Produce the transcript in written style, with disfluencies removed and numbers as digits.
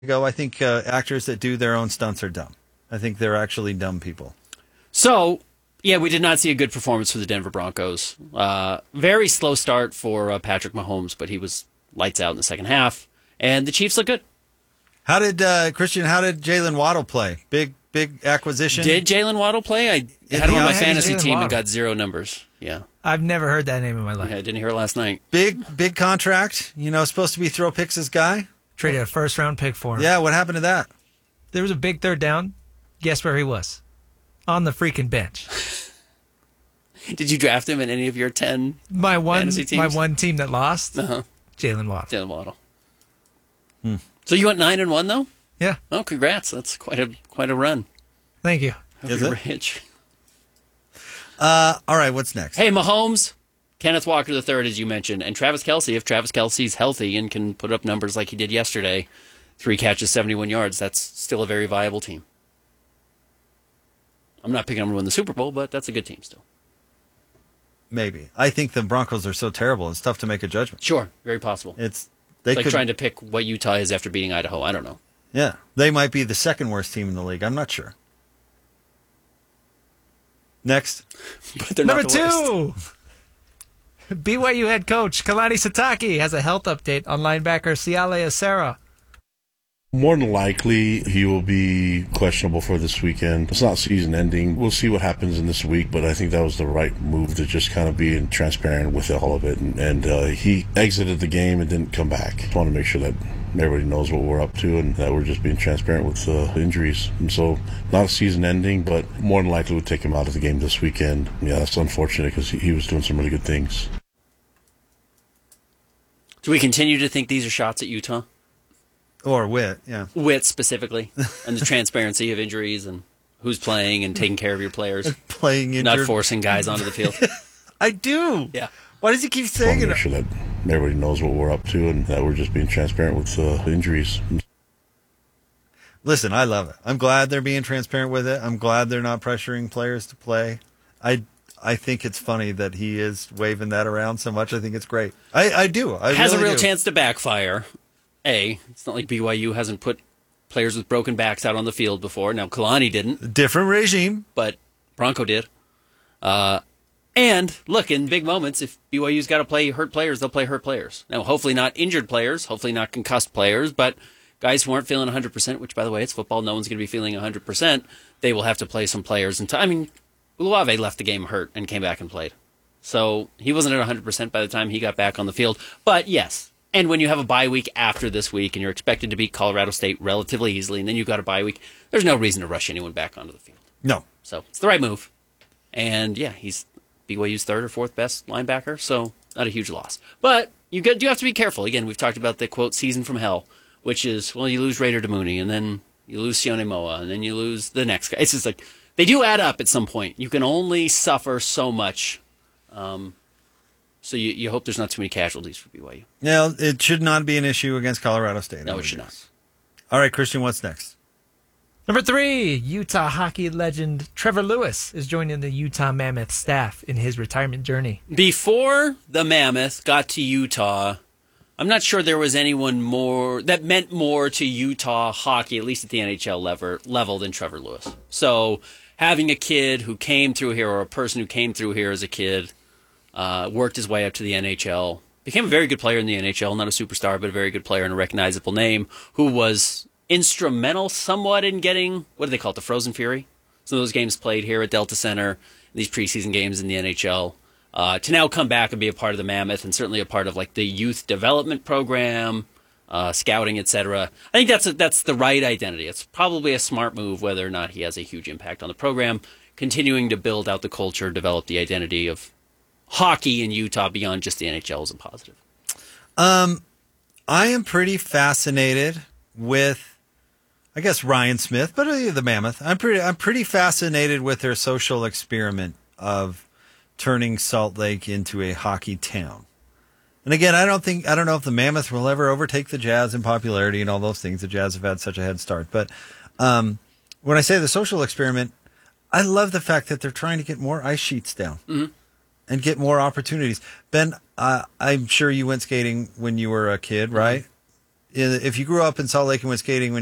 go. I think actors that do their own stunts are dumb. I think they're actually dumb people. So, yeah, we did not see a good performance for the Denver Broncos. Very slow start for Patrick Mahomes, but he was lights out in the second half. And the Chiefs look good. How did Jalen Waddle play? Big acquisition? Did Jalen Waddle play? I had him on my fantasy team and got 0 numbers. Yeah. I've never heard that name in my life. Yeah, I didn't hear it last night. Big contract. Supposed to be throw picks' guy. Traded a first-round pick for him. Yeah, what happened to that? There was a big third down. Guess where he was? On the freaking bench. Did you draft him in any of your 10 my fantasy teams? My one team that lost? Jalen Waddle. Jalen Waddle. So you went 9-1 though? Yeah. Oh, congrats! That's quite a run. Thank you. Hope you're rich. All right, what's next? Hey, Mahomes, Kenneth Walker III, as you mentioned, and Travis Kelce. If Travis Kelce's healthy and can put up numbers like he did yesterday, 3 catches, 71 yards, that's still a very viable team. I'm not picking them to win the Super Bowl, but that's a good team still. Maybe. I think the Broncos are so terrible, it's tough to make a judgment. Sure, very possible. It's like trying to pick what Utah is after beating Idaho. I don't know. Yeah, they might be the second worst team in the league. I'm not sure. Next. But they're Number not the 2. BYU head coach Kalani Sitake has a health update on linebacker Siale Acera. More than likely, he will be questionable for this weekend. It's not season ending. We'll see what happens in this week, but I think that was the right move to just kind of be transparent with all of it. And he exited the game and didn't come back. Just want to make sure that everybody knows what we're up to and that we're just being transparent with injuries. And so, not a season ending, but more than likely we'll take him out of the game this weekend. Yeah, that's unfortunate because he was doing some really good things. Do we continue to think these are shots at Utah? Or Witt, yeah. Witt specifically, and the transparency of injuries and who's playing and taking care of your players. Playing injured. Not forcing guys onto the field. I do. Yeah. Why does he keep saying it? Make sure that everybody knows what we're up to and that we're just being transparent with injuries. Listen, I love it. I'm glad they're being transparent with it. I'm glad they're not pressuring players to play. I think it's funny that he is waving that around so much. I think it's great. I do. I has really a real do. chance to backfire. It's not like BYU hasn't put players with broken backs out on the field before. Now, Kalani didn't. Different regime. But Bronco did. And, look, in big moments, if BYU's got to play hurt players, they'll play hurt players. Now, hopefully not injured players, hopefully not concussed players, but guys who aren't feeling 100%, which, by the way, it's football, no one's going to be feeling 100%, they will have to play some players. Uluave left the game hurt and came back and played. So he wasn't at 100% by the time he got back on the field. But, yes. And when you have a bye week after this week and you're expected to beat Colorado State relatively easily and then you've got a bye week, there's no reason to rush anyone back onto the field. No. So it's the right move. And, yeah, he's BYU's 3rd or 4th best linebacker, so not a huge loss. But you do have to be careful. Again, we've talked about the, quote, season from hell, which is, well, you lose Raider Demooney and then you lose Sione Moa and then you lose the next guy. It's just like they do add up at some point. You can only suffer so much. So you hope there's not too many casualties for BYU. Now, it should not be an issue against Colorado State. No, it should not. All right, Christian, what's next? Number 3, Utah hockey legend Trevor Lewis is joining the Utah Mammoth staff in his retirement journey. Before the Mammoth got to Utah, I'm not sure there was anyone more that meant more to Utah hockey, at least at the NHL level, than Trevor Lewis. So having a kid who came through here, or a person who came through here as a kid, worked his way up to the NHL, became a very good player in the NHL, not a superstar, but a very good player and a recognizable name, who was instrumental somewhat in getting, what do they call it, the Frozen Fury? Some of those games played here at Delta Center, these preseason games in the NHL, to now come back and be a part of the Mammoth and certainly a part of like the youth development program, scouting, etc. I think that's the right identity. It's probably a smart move whether or not he has a huge impact on the program, continuing to build out the culture, develop the identity of hockey in Utah beyond just the NHL is a positive. I am pretty fascinated with, I guess, Ryan Smith, but the Mammoth. I'm pretty fascinated with their social experiment of turning Salt Lake into a hockey town. And again, I don't know if the Mammoth will ever overtake the Jazz in popularity and all those things. The Jazz have had such a head start. But when I say the social experiment, I love the fact that they're trying to get more ice sheets down. Mm-hmm. And get more opportunities. Ben, I'm sure you went skating when you were a kid, right? if you grew up in Salt Lake and went skating when